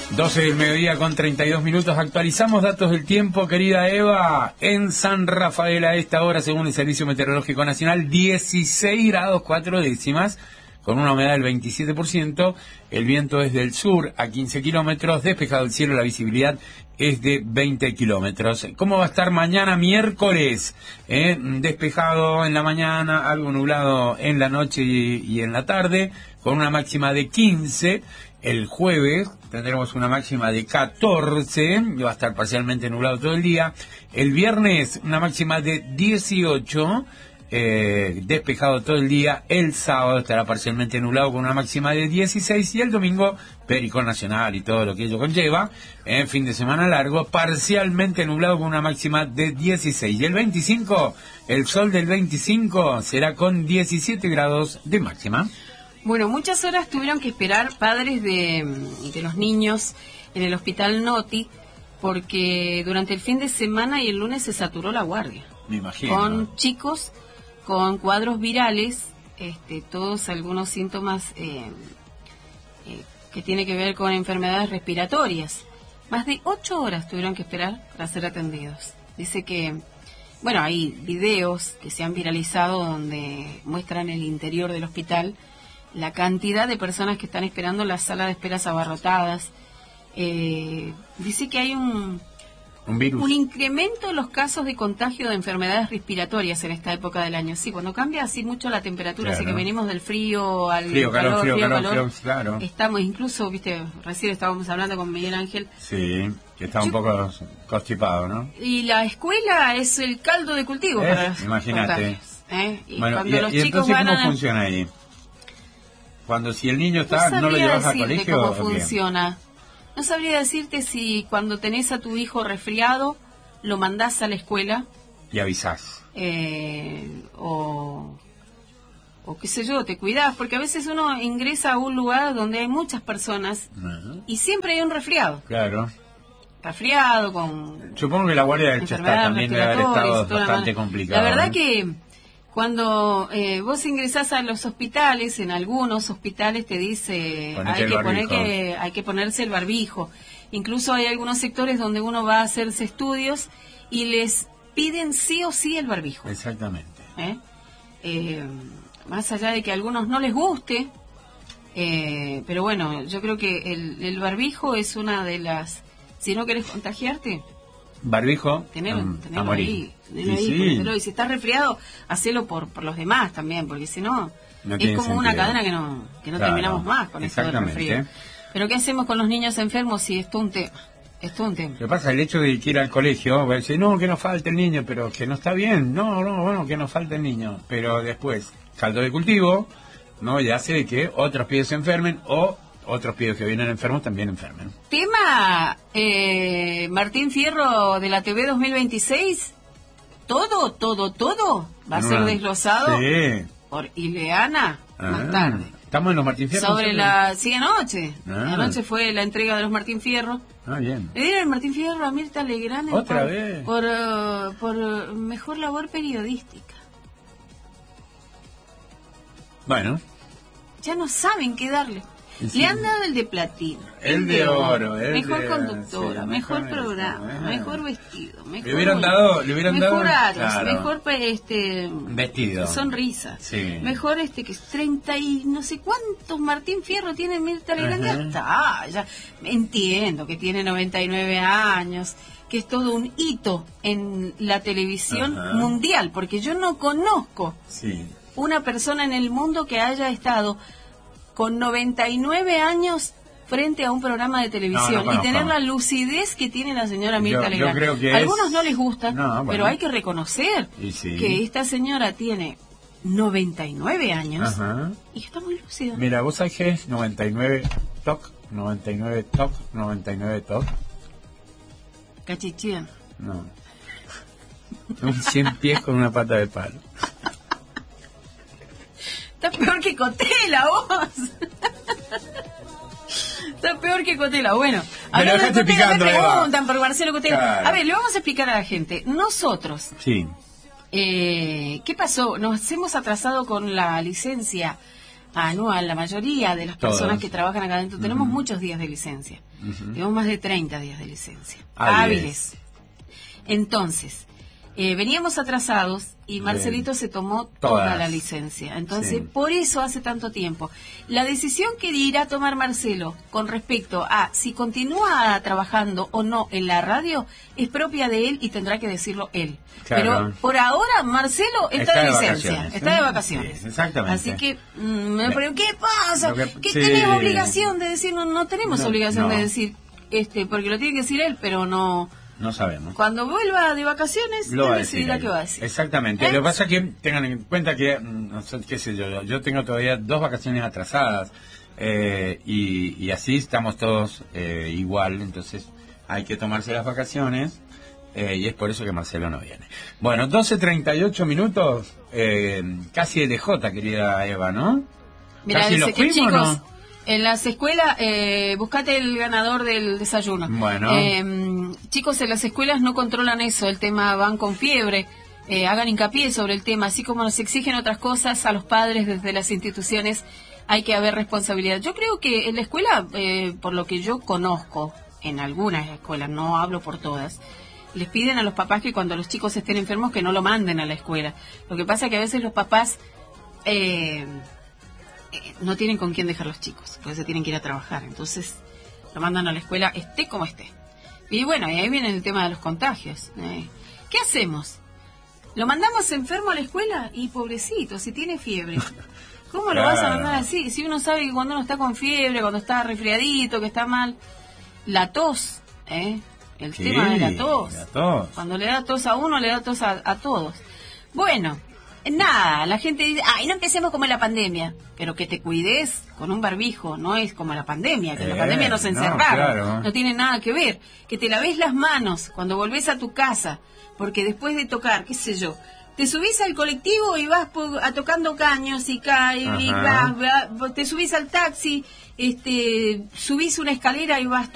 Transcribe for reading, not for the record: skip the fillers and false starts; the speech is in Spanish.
12 del mediodía con 32 minutos. Actualizamos datos del tiempo, querida Eva. En San Rafael a esta hora, según el Servicio Meteorológico Nacional, 16 grados 4 décimas, con una humedad del 27%. El viento es del sur a 15 kilómetros. Despejado el cielo, la visibilidad es de 20 kilómetros. ¿Cómo va a estar mañana miércoles? Despejado en la mañana, algo nublado en la noche y en la tarde, con una máxima de 15. El jueves tendremos una máxima de 14, va a estar parcialmente nublado todo el día. El viernes una máxima de 18, despejado todo el día. El sábado estará parcialmente nublado con una máxima de 16 y el domingo, pericón nacional y todo lo que ello conlleva, fin de semana largo, parcialmente nublado con una máxima de 16. Y el 25, el sol del 25 será con 17 grados de máxima. Bueno, muchas horas tuvieron que esperar padres de los niños en el hospital Noti, porque durante el fin de semana y el lunes se saturó la guardia. Me imagino. Con chicos, con cuadros virales, todos algunos síntomas que tienen que ver con enfermedades respiratorias. Más de 8 horas tuvieron que esperar para ser atendidos. Dice que, bueno, hay videos que se han viralizado donde muestran el interior del hospital, la cantidad de personas que están esperando, las salas de esperas abarrotadas. Dice que hay un virus, un incremento en los casos de contagio de enfermedades respiratorias en esta época del año. Sí, cuando cambia así mucho la temperatura, claro, así que venimos del frío al calor, claro. Estamos incluso, recién estábamos hablando con Miguel Ángel. Sí, que está un poco constipado, ¿no? Y la escuela es el caldo de cultivo para los imagínate. Y bueno, cuando los chicos entonces, van ¿cómo funciona ahí? Cuando si el niño está, ¿no lo llevas al colegio? ¿Cómo funciona? No sabría decirte si cuando tenés a tu hijo resfriado, lo mandás a la escuela. Y avisás. O qué sé yo, te cuidás, porque a veces uno ingresa a un lugar donde hay muchas personas y siempre hay un resfriado. Claro. Resfriado con... Supongo que la guardia del está también debe haber estado bastante complicada. La verdad que cuando vos ingresás a los hospitales, en algunos hospitales te dice hay que ponerse el barbijo. Incluso hay algunos sectores donde uno va a hacerse estudios y les piden sí o sí el barbijo. Exactamente. Más allá de que a algunos no les guste, pero bueno, yo creo que el barbijo es una de las... Si no querés contagiarte... Barbijo, tenelo ahí, sí. Y si estás resfriado, hacelo por los demás también, porque si no es como sentido. Una cadena que no claro, terminamos más con esto del resfrío. Pero ¿qué hacemos con los niños enfermos si es todo un tema? Es todo un tema. Lo que pasa, el hecho de ir al colegio, decir, no, que nos falte el niño, pero que no está bien, bueno, que nos falte el niño, pero después, caldo de cultivo, ¿no? Y hace que otros pibes se enfermen o otros pibes que vienen enfermos también enfermen. Tema Martín Fierro de la TV 2026. Todo va a ser desglosado por Ileana más tarde. ¿Estamos en los Martín Fierro? Anoche. Anoche fue la entrega de los Martín Fierro. Bien. Le dieron el Martín Fierro a Mirta Legrand ¿Otra vez? por mejor labor periodística. Bueno. Ya no saben qué darle. Sí. Le han dado el de platino, el de oro, mejor conductora, sí, mejor programa, mejor vestido, le hubieran dado aros, claro, mejor vestido, sonrisa, sí, mejor que 30 y no sé cuántos Martín Fierro tiene Mirta Legrand. Ya entiendo que tiene 99 años, que es todo un hito en la televisión mundial, porque yo no conozco una persona en el mundo que haya estado con 99 años frente a un programa de televisión y tener la lucidez que tiene la señora Mirta Legrand. Yo creo que a algunos no les gusta, pero hay que reconocer que esta señora tiene 99 años y que está muy lúcida. Mira, vos sabés que es 99 toc, 99 toc, 99 toc. Cachichían. No. Un 100 pies con una pata de palo. Está peor que Cotela, vos. Está peor que Cotela. Bueno, me lo dejaste picando, me preguntan por Marcelo Cotela. Claro. A ver, le vamos a explicar a la gente. Nosotros, sí. ¿qué pasó? Nos hemos atrasado con la licencia anual. La mayoría de las personas Todos. que trabajan acá adentro tenemos muchos días de licencia. Tenemos más de 30 días de licencia. Hábiles. Entonces, veníamos atrasados y Marcelito se tomó toda la licencia. Entonces, por eso hace tanto tiempo. La decisión que irá a tomar Marcelo con respecto a si continúa trabajando o no en la radio es propia de él y tendrá que decirlo él. Claro. Pero por ahora Marcelo está de licencia, vacaciones, está de vacaciones. Sí, exactamente. Así que, pero ¿qué pasa? ¿Qué sí. tenés obligación de decir? No tenemos obligación no. de decir, porque lo tiene que decir él, pero no... No sabemos. Cuando vuelva de vacaciones, él decidirá qué va a decir. Exactamente. Lo que pasa es que tengan en cuenta que, no sé, qué sé yo tengo todavía 2 vacaciones atrasadas y así estamos todos igual, entonces hay que tomarse las vacaciones y es por eso que Marcelo no viene. Bueno, 12:38 minutos, casi LJ, querida Eva, ¿no? Mirá, ¿Casi dice los que fuimos, chicos, no? en las escuelas, buscate el ganador del desayuno. Bueno. Chicos, en las escuelas no controlan eso, el tema van con fiebre. Hagan hincapié sobre el tema, así como nos exigen otras cosas a los padres desde las instituciones, hay que haber responsabilidad. Yo creo que en la escuela, por lo que yo conozco, en algunas escuelas, no hablo por todas, les piden a los papás que cuando los chicos estén enfermos que no lo manden a la escuela. Lo que pasa es que a veces los papás no tienen con quién dejar los chicos, porque se tienen que ir a trabajar, entonces lo mandan a la escuela esté como esté. Y bueno, y ahí viene el tema de los contagios. ¿Qué hacemos? ¿Lo mandamos enfermo a la escuela? Y pobrecito, si tiene fiebre. ¿Cómo lo vas a mandar así? Si uno sabe que cuando uno está con fiebre, cuando está resfriadito, que está mal, la tos, el tema de la tos. Cuando le da tos a uno, le da tos a todos. Bueno, nada, la gente dice, no empecemos como en la pandemia, pero que te cuides con un barbijo, no es como la pandemia, que en la pandemia nos encerraron, no tiene nada que ver, que te laves las manos cuando volvés a tu casa, porque después de tocar, qué sé yo, te subís al colectivo y vas tocando caños y te subís al taxi, subís una escalera y vas